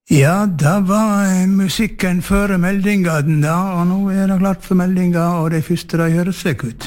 Ja, det var musikken før meldinga den da, og nå det klart for meldinga, og det første de høres slik ut.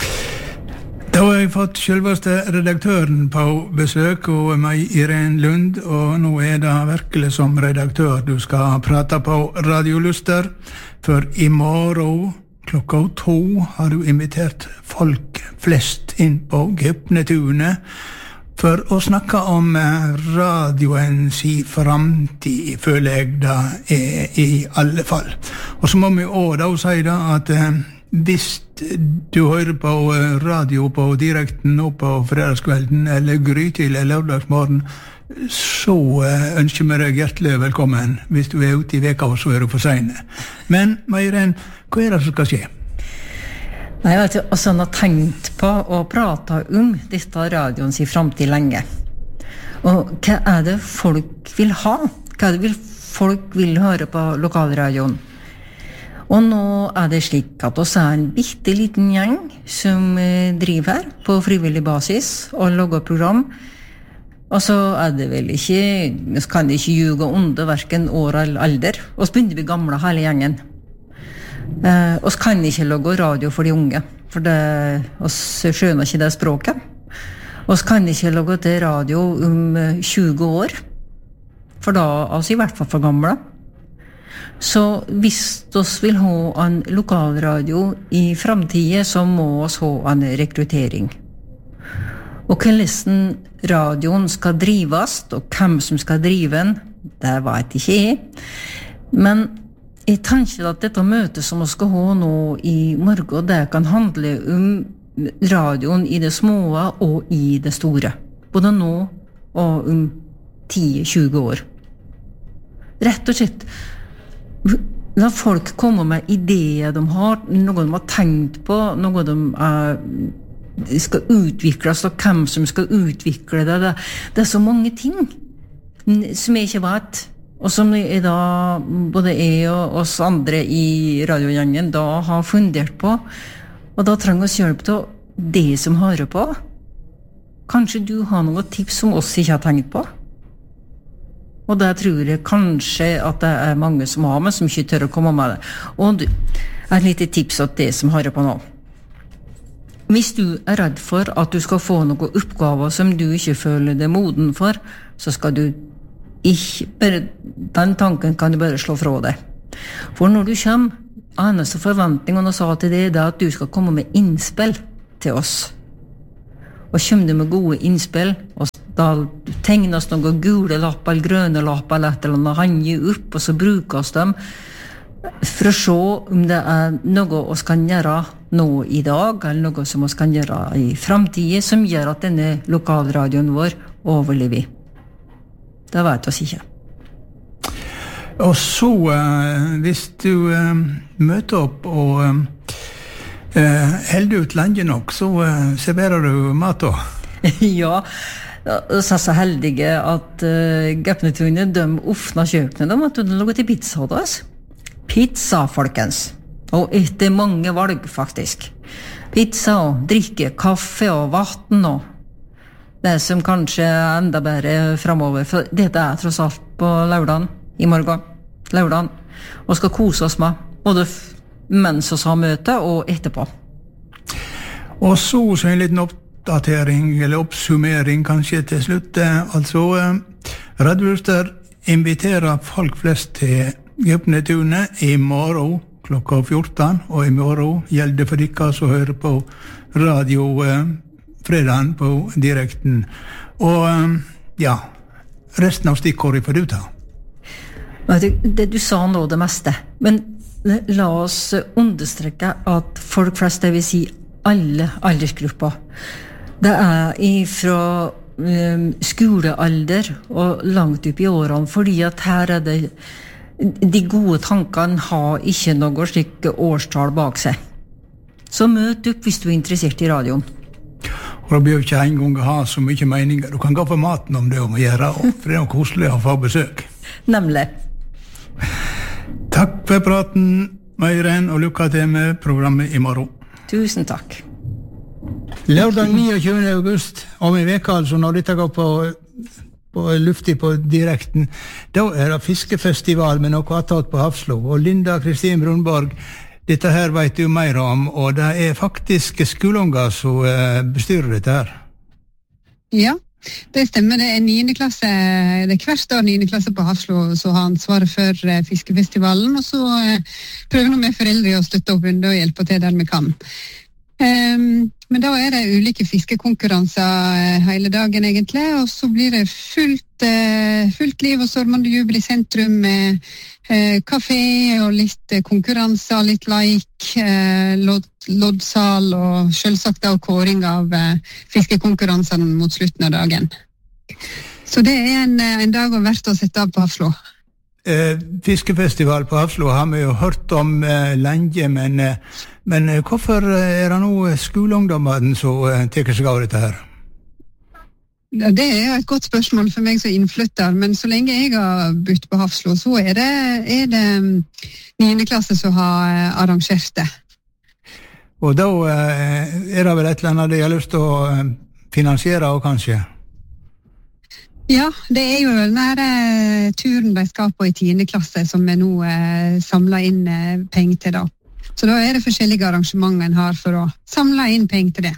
Da har jeg fått selveste redaktøren på besøk, og meg Irene Lund, og nå det virkelig som redaktør du skal prate på Radio Luster, for I morgen klokka 2 har du invitert folk flest inn på Gøpnetunet, for å snakke om radioens framtid, føler jeg det I alle fall. Og så må vi også da si da at hvis du hører på radio på direkten nå på fredagskvelden, eller grytidlig eller lørdagsmorgen, så ønsker vi deg hjertelig velkommen. Hvis du ute I veka, så du for sene. Men, Meiren, hva det som skal skje? Nei, jeg vet ikke, altså, jeg har tenkt på å prate om dette radioens framtid lenge. Og hva det folk vil ha? Hva det folk vil høre på lokalradioen? Og nå det slik at oss en bitte liten gjeng som driver her på frivillig basis og lager program. Og så det vel ikke, vi kan ikke ljuge under hverken år eller alder. Og så begynner vi gamle hele gjengen. Oss kan ikke lage radio for de unge, for oss skjønner ikke det språket. Oss kan ikke lage til radio om 20 år, for da oss I hvert fall for gamle. Så hvis oss vil ha en lokalradio I fremtiden, så må oss ha en rekruttering. Og hvordan radioen skal drives, og hvem som skal drive den, det vet ikke jeg. Men jeg tenker at dette møtet som vi skal ha nå I morgen, det kan handle om radioen I det små og I det store. Både nå og om 10-20 år. Rett og slett, la folk komme med ideer de har, noe de har tenkt på, noe de skal utvikles, og hvem som skal utvikle det. Det så mange ting som jeg ikke vet. Og som da både jeg og oss andre I radiogjengen da har fundert på, og da trenger oss hjelp til det som hører på. Kanskje du har noen tips som oss ikke har tenkt på? Og det tror jeg kanskje at det mange som har, men som ikke tør å komme med det. Og et lite tips til det som hører på nå. Hvis du redd for at du skal få noen oppgaver som du ikke føler deg moden for, så skal du ikke bare, den tanken kan du bare slå fra deg. For når du kommer, eneste forventningen og sa til deg at du skal komme med innspill til oss. Og kommer du med gode innspill, og da tegnes noen gule lapper eller grønne lapper eller et eller annet, hanger opp, og så brukes de for å se om det noe vi kan gjøre nå I dag, eller noe som vi kan gjøre I fremtiden, som gjør at denne lokalradioen vår overlever. Det vet oss ikke. Og så, hvis du møter opp og helder ut lenge nok, så serverer du mat da? Ja, så så heldige at Gøpnetunet, de åpner kjøkkenet, de måtte lage til pizza hos oss. Pizza, folkens. Og etter mange valg, faktisk. Pizza og drikke, kaffe og vatten og det som kanskje enda bedre fremover, for dette tross alt på lørdagen, I morgen, lørdagen, og skal kose oss med, både mens vi har møte og etterpå. Og så en liten oppdatering, eller oppsummering kanskje til slutt, altså Radio Luster inviterer folk flest til Gøpnetunet I morgen klokka 14, og I morgen gjelder for dere som hører på radio fredagen på direkten. Og ja, resten av stikkordet får du ta. Det du sa nå det meste, men la oss understreke at folk flest, det vil si alle aldersgrupper, det ifra skolealder og langt opp I årene, fordi at her det de gode tankene har ikke noe slik årstall bak seg. Så møt opp hvis du interessert I radioen. Og da bør ikke en gang ha så mye meninger. Du kan gå for maten om det om å gjøre, for det noe koselig å få besøk. Nemlig. Takk for praten, Meiren, og lykke til med programmet I morgen. Tusen takk. Lørdag 29. august, om en veka altså, når dette går på luftig på direkten. Da det fiskefestival med noe attåt på Hafslo. Og Linda Kristin Brunborg, dette her vet du mer om, og det faktisk skoleunger som bestyrer dette her. Ja, det stemmer. Det 9. klasse, det hvert år 9. klasse på Hafslo som har ansvaret for fiskefestivalen, og så prøver vi med foreldre å støtte opp under og hjelpe til der vi kan. Men da det ulike fiskekonkurranser hele dagen egentlig, og så blir det fullt liv og stormende jubel i sentrum med kafé og litt konkurranser, litt loddsal og selvsagt av kåring av fiskekonkurransene mot slutten av dagen. Så det en dag verdt å sette av på Hafslo. Fiskefestival på Hafslo har vi jo hørt om lenge, men hvorfor det nå skoleungdommene som tar seg av dette her? Ja, det jo et godt spørsmål for meg som innflytter, men så lenge jeg har bodd på Hafslo, så det 9. klasse som har arrangert det. Og da det vel et eller annet de har lyst til å finansiere også, kanskje? Ja, det jo denne turen de skal på i 10. klasse som vi nå samler inn penger til da. Så da det forskjellige arrangementer en har for å samle inn penger til det.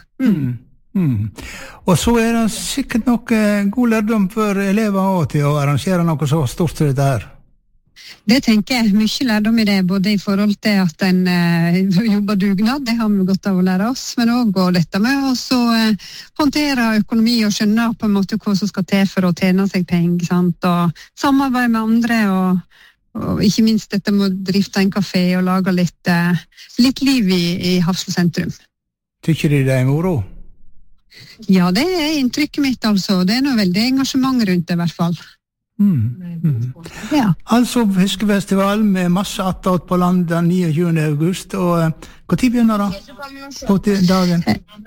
Og så det sikkert noe god lærdom for elever også til å arrangere noe så stort som dette her. Det tenker jeg, mye lærdom i det, både i forhold til at en jobber dugnad, det har vi godt av å lære oss, men også dette med å håndtere økonomi og skjønne på en måte hva som skal til for å tjene seg penger, sant? Og samarbeide med andre, og ikke minst dette med å drifte en kafé og lage litt liv i Hafslo sentrum. Tykker de det moro? Ja, det inntrykket mitt altså. Det noe veldig engasjement rundt det i hvert fall. Ja. Altså fiskefestival med masse attåt på land den 29. august, og hva tid begynner da? På dagen?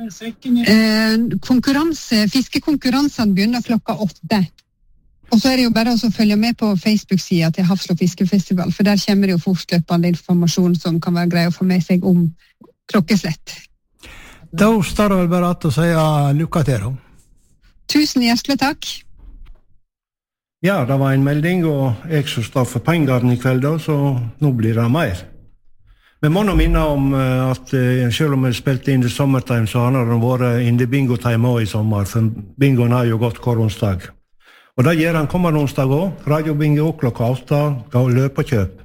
Fiskekonkurransene begynner klokka 8. Og så det jo bare å følge med på Facebook-siden til Hafslo fiskefestival, for der kommer det jo fortløpende informasjon som kan være grei å få med seg om klokkeslett. Da står det vel bare at å si lykke til da. Tusen hjertelig takk. Ja, det var en melding, og jeg som står for pengegarden i kveld da, så nå blir det mer. Vi må nå minne om at selv om vi spilte inn i sommertime, så har det vært indie bingo-time også i sommer, for bingoen har jo gått hver onsdag. Og da gjør han kommende onsdag også, radiobingo klokka 8, ga løp og kjøp.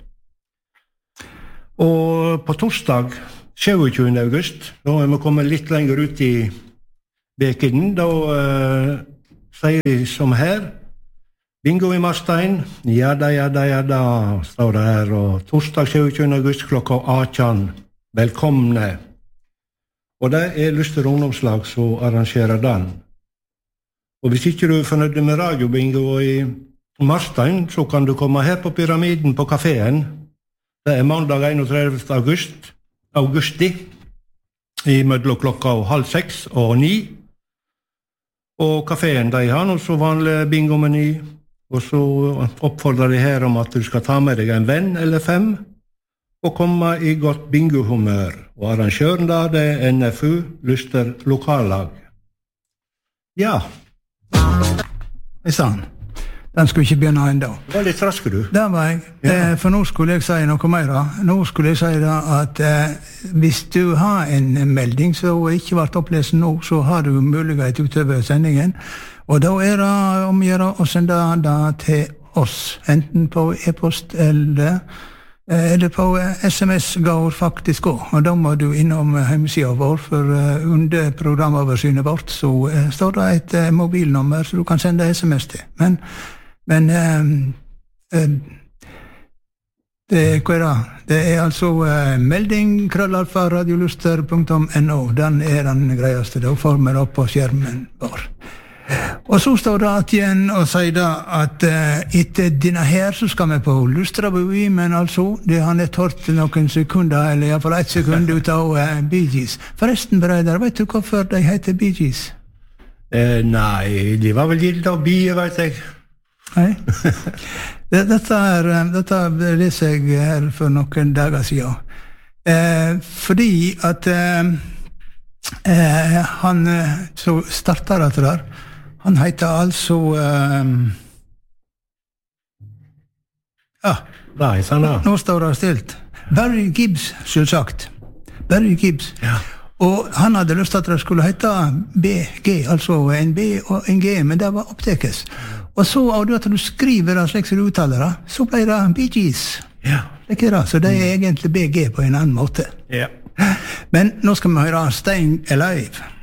Og på torsdag, 27. august, da vi kommet litt lenger ut i vekeden, da sier vi som her, bingo i Marstein, ja da, står det her, og torsdag 27. august klokka 18, velkomne. Og det Lyster ungdomslag som arrangerer den. Og hvis ikke du fornøyd med radiobingo i Marstein, så kan du komme her på Pyramiden på kaféen. Det mandag 31. augusti, i mellom klokka 5:30 og 9. Og kaféen, de har noe så vanlig bingomeny, og så oppfordrer de her om at du skal ta med deg en venn eller 5, og komme i godt bingohumør. Og arrangøren da, det NFU, Lyster lokallag. Ja. Jeg sa han. Den skulle ikke begynne enda. Det var litt raske du. Det var jeg. Ja. For nå skulle jeg si noe mer. Nå skulle jeg si da at hvis du har en melding som ikke ble opplest nå, så har du mulighet utover sendingen. Og da det om å gjøre å sende det til oss, enten på e-post eller på SMS går faktisk også. Og da må du innom hjemmesiden vår, for under programoversynet vårt så står det et mobilnummer så du kan sende SMS til. Men det altså melding @radioluster.no. Den den greieste. Da får vi det opp på skjermen vår. Og så står det at igjen og sier da at etter denne her så skal vi på Lustrabui, men altså, det har nett hørt noen sekunder, eller i hvert fall 1 sekund ut av Bee Gees. Forresten, Breider, vet du hvorfor de heter Bee Gees? Nei, de var vel gitt av bier, vet jeg. Nei. Dette leser jeg her for noen dager siden. Fordi at han som startet dette der, Han heter altså Nei, sånn da. Nå står det stilt. Barry Gibbs, selvsagt. Barry Gibbs. Ja. Og han hadde lyst til at det skulle hete BG, altså en B og en G, men det var opptekes. Og så, av det at du skriver det slik som du uttaler det, så ble det Bee Gees. Ja. Det er ikke det, så det er egentlig BG på en annen måte. Ja. Men nå skal vi høre Staying Alive.